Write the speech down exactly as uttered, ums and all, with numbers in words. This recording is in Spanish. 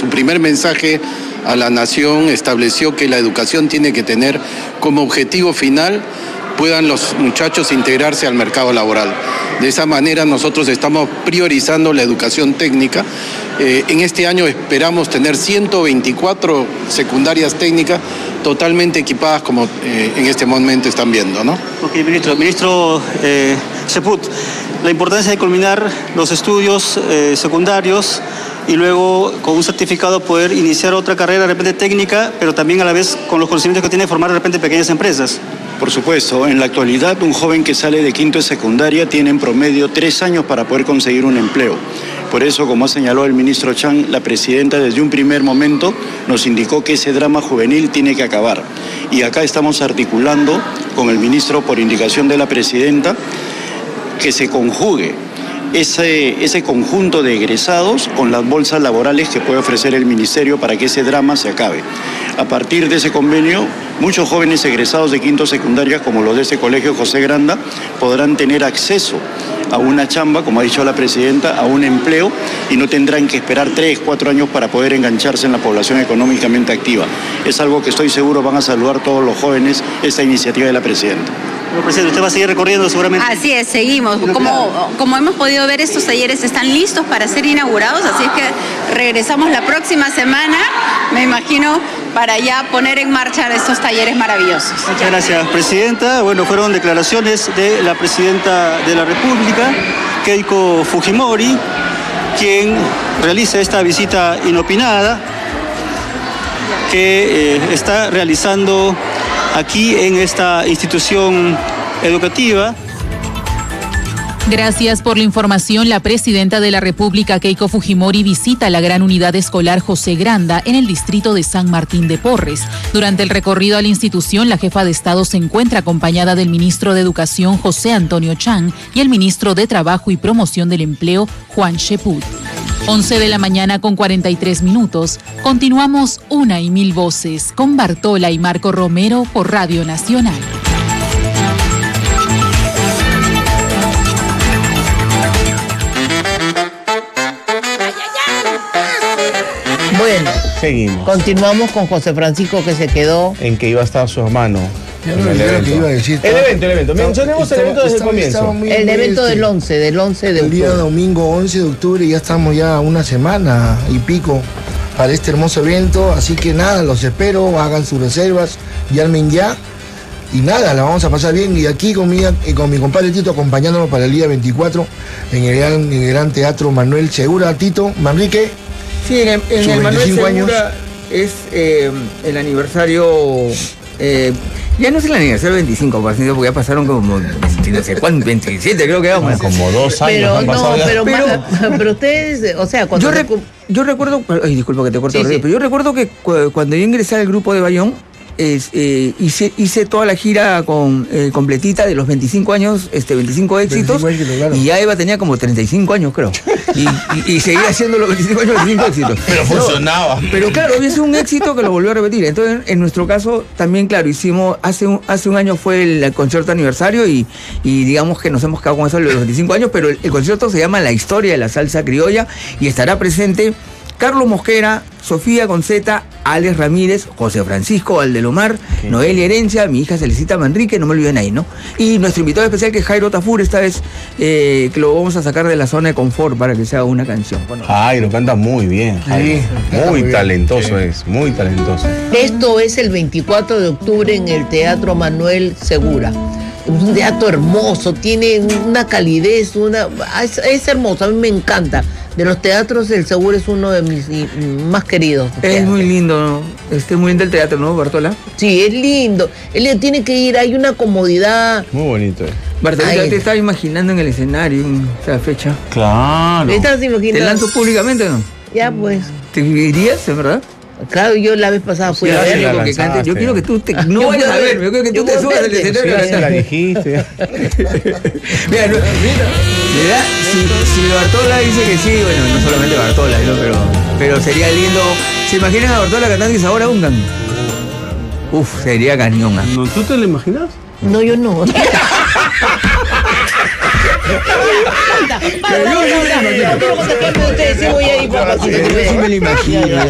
su primer mensaje a la nación estableció que la educación tiene que tener como objetivo final puedan los muchachos integrarse al mercado laboral. De esa manera nosotros estamos priorizando la educación técnica. Eh, en este año esperamos tener ciento veinticuatro secundarias técnicas totalmente equipadas como eh, en este momento están viendo, ¿no? Ok, ministro. Ministro eh, Cheput, la importancia de culminar los estudios eh, secundarios y luego con un certificado poder iniciar otra carrera de repente técnica, pero también a la vez con los conocimientos que tiene de formar de repente pequeñas empresas. Por supuesto, en la actualidad un joven que sale de quinto de secundaria tiene en promedio tres años para poder conseguir un empleo. Por eso, como ha señalado el ministro Chang, la presidenta desde un primer momento nos indicó que ese drama juvenil tiene que acabar. Y acá estamos articulando con el ministro, por indicación de la presidenta, que se conjugue ese, ese conjunto de egresados con las bolsas laborales que puede ofrecer el ministerio para que ese drama se acabe. A partir de ese convenio, muchos jóvenes egresados de quinto secundaria, como los de ese colegio José Granda, podrán tener acceso a una chamba, como ha dicho la presidenta, a un empleo, y no tendrán que esperar tres, cuatro años para poder engancharse en la población económicamente activa. Es algo que estoy seguro van a saludar todos los jóvenes esta iniciativa de la presidenta. Bueno, presidente, usted va a seguir recorriendo seguramente. Así es, seguimos. Como, como hemos podido ver, estos talleres están listos para ser inaugurados, así es que regresamos la próxima semana, me imagino, para ya poner en marcha estos talleres maravillosos. Muchas gracias, presidenta. Bueno, fueron declaraciones de la presidenta de la República, Keiko Fujimori, quien realiza esta visita inopinada que eh, está realizando aquí en esta institución educativa. Gracias por la información. La presidenta de la República, Keiko Fujimori, visita la gran unidad escolar José Granda en el distrito de San Martín de Porres. Durante el recorrido a la institución, la jefa de Estado se encuentra acompañada del ministro de Educación, José Antonio Chang, y el ministro de Trabajo y Promoción del Empleo, Juan Cheput. once de la mañana con cuarenta y tres minutos. Continuamos Una y Mil Voces con Bartola y Marco Romero por Radio Nacional. Bueno, seguimos. Continuamos con José Francisco, que se quedó. En que iba a estar su hermano. Ya no, el, evento. Que iba a decir, el evento, el evento. Mencionemos el evento desde el comienzo. El evento este, del once, del once de el octubre. El día domingo once de octubre, ya estamos ya una semana y pico para este hermoso evento. Así que nada, los espero, hagan sus reservas, llamen ya. Y nada, la vamos a pasar bien. Y aquí con mi, con mi compadre Tito acompañándonos para el día veinticuatro en el gran, en el gran Teatro Manuel Segura. Tito, Manrique. Sí, en el, en el Manuel Segura es eh, el aniversario, eh, ya no es el aniversario veinticinco, porque ya pasaron como, no sé cuánto, veintisiete creo que vamos. Como dos años pero, han no, pasado pero, pero, pero, pero ustedes, o sea, cuando... Yo, rec yo recuerdo, ay, disculpa que te corto, sí, sí. pero yo recuerdo que cu cuando yo ingresé al grupo de Bayón, Es, eh, hice, hice toda la gira con, eh, completita de los veinticinco años, este, veinticinco éxitos, veinticinco, claro. Y ya Eva tenía como treinta y cinco años, creo. Y, y, y seguía haciendo los veinticinco años, veinticinco éxitos. Pero funcionaba. No, pero claro, es un éxito que lo volvió a repetir. Entonces, en nuestro caso, también, claro, hicimos, hace un, hace un año fue el, el concierto aniversario y, y digamos que nos hemos quedado con eso de los veinticinco años, pero el, el concierto se llama La Historia de la Salsa Criolla y estará presente Carlos Mosquera, Sofía Conceta, Alex Ramírez, José Francisco Valdelomar, okay. Noelia Herencia, mi hija Celecita Manrique, no me olviden ahí, ¿no? Y nuestro invitado especial, que es Jairo Tafur, esta vez eh, que lo vamos a sacar de la zona de confort para que sea una canción. Bueno, Jairo canta muy bien, Jairo. Sí, muy, muy talentoso bien. Es, muy talentoso. Esto es el veinticuatro de octubre en el Teatro Manuel Segura. Un teatro hermoso, tiene una calidez, una es, es hermoso, a mí me encanta. De los teatros, el Segura es uno de mis más queridos. Es teatros. Muy lindo, ¿no? Este, muy lindo el teatro, ¿no, Bartola? Sí, es lindo. Él tiene que ir, hay una comodidad. Muy bonito. Bartola, ya te estaba imaginando en el escenario en esa fecha. Claro. ¿Te estás imaginando? ¿Te lanzo públicamente o no? Ya, pues. ¿Te irías, en verdad? Claro, yo la vez pasada fui sí, a verlo. Que cante. Yo quiero que tú te, no vayas a ver, yo quiero que tú te subas al escenario. Sí, la dijiste. Mira, no, mira, si, si Bartola dice que sí, bueno, no solamente Bartola, ¿no? pero, pero sería lindo. ¿Se imaginan a Bartola cantando Isaura Ungan? Uf, sería cañón. ¿No, ¿Tú te lo imaginas? No, yo no. Pero yo sí me lo imagino.